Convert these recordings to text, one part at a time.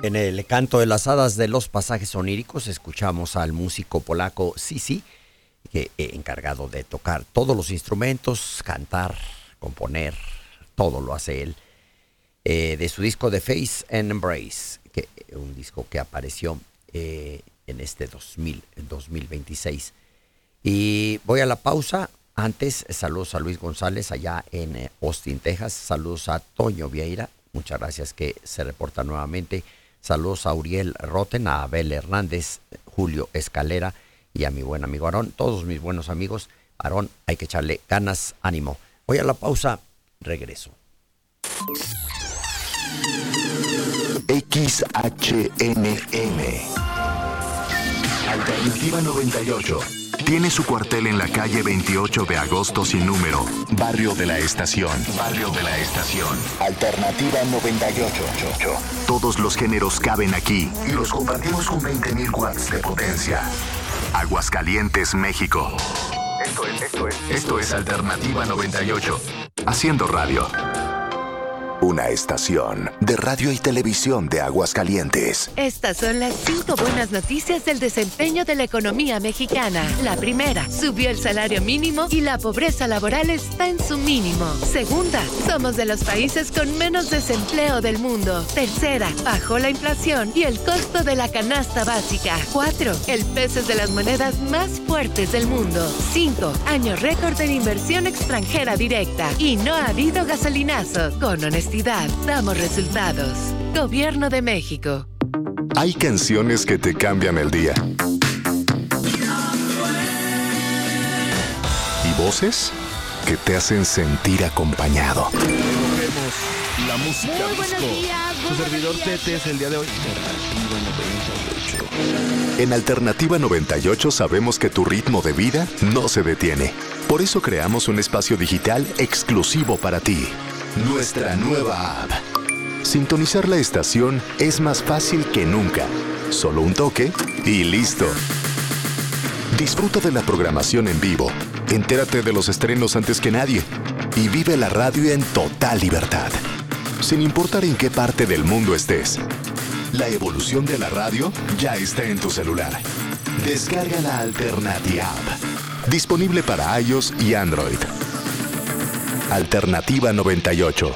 En el canto de las hadas de los pasajes oníricos escuchamos al músico polaco Sisi, que encargado de tocar todos los instrumentos, cantar, componer, todo lo hace él. De su disco The Face and Embrace, un disco que apareció en este 2026. Y voy a la pausa. Antes, saludos a Luis González allá en Austin, Texas. Saludos a Toño Vieira. Muchas gracias que se reporta nuevamente. Saludos a Uriel Roten, a Abel Hernández, Julio Escalera y a mi buen amigo Aarón. Todos mis buenos amigos. Aarón, hay que echarle ganas, ánimo. Voy a la pausa, regreso. XHNM Alternativa 98 tiene su cuartel en la calle 28 de agosto sin número, Barrio de la Estación. Barrio de la Estación. Alternativa 98. Todos los géneros caben aquí y los compartimos con 20,000 watts de potencia. Aguascalientes, México. Esto es Alternativa 98. Haciendo radio. Una estación de radio y televisión de Aguascalientes. Estas son las 5 buenas noticias del desempeño de la economía mexicana. La primera, subió el salario mínimo y la pobreza laboral está en su mínimo. Segunda, somos de los países con menos desempleo del mundo. Tercera, bajó la inflación y el costo de la canasta básica. 4, el peso es de las monedas más fuertes del mundo. 5, año récord en inversión extranjera directa. Y no ha habido gasolinazo. Con honestidad, damos resultados. Gobierno de México. Hay canciones que te cambian el día. Y voces que te hacen sentir acompañado. Vemos la música Muy buenos disco. días, Su servidor Tete es el día de hoy. En Alternativa 98 sabemos que tu ritmo de vida no se detiene. Por eso creamos un espacio digital exclusivo para ti. Nuestra nueva app. Sintonizar la estación es más fácil que nunca. Solo un toque y listo. Disfruta de la programación en vivo. Entérate de los estrenos antes que nadie. Y vive la radio en total libertad. Sin importar en qué parte del mundo estés. La evolución de la radio ya está en tu celular. Descarga la Alternativa App. Disponible para iOS y Android. Alternativa 98.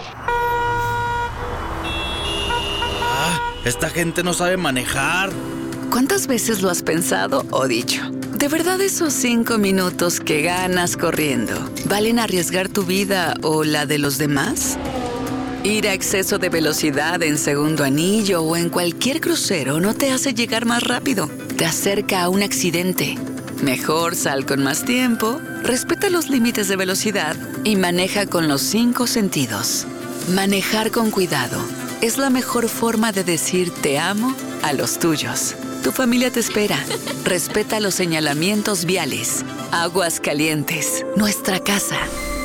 Esta gente no sabe manejar. ¿Cuántas veces lo has pensado o dicho? ¿De verdad esos 5 minutos que ganas corriendo valen arriesgar tu vida o la de los demás? Ir a exceso de velocidad en segundo anillo o en cualquier crucero no te hace llegar más rápido. Te acerca a un accidente. Mejor sal con más tiempo, respeta los límites de velocidad y maneja con los 5 sentidos. Manejar con cuidado es la mejor forma de decir te amo a los tuyos. Tu familia te espera. Respeta los señalamientos viales. Aguascalientes, nuestra casa.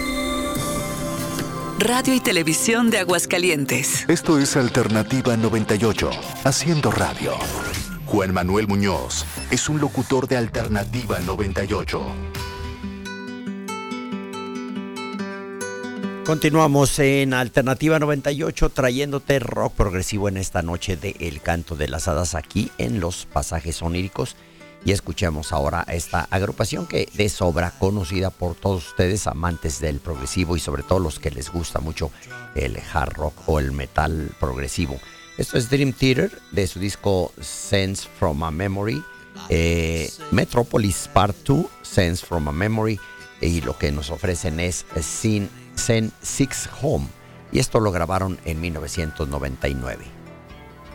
Radio y Televisión de Aguascalientes. Esto es Alternativa 98, haciendo radio. Juan Manuel Muñoz es un locutor de Alternativa 98. Continuamos en Alternativa 98 trayéndote rock progresivo en esta noche de El Canto de las Hadas aquí en los pasajes oníricos. Y escuchemos ahora esta agrupación que de sobra conocida por todos ustedes amantes del progresivo y sobre todo los que les gusta mucho el hard rock o el metal progresivo. Esto es Dream Theater de su disco Sense from a Memory, Metropolis Part 2, Sense from a Memory, y lo que nos ofrecen es Zen 6 Home, y esto lo grabaron en 1999.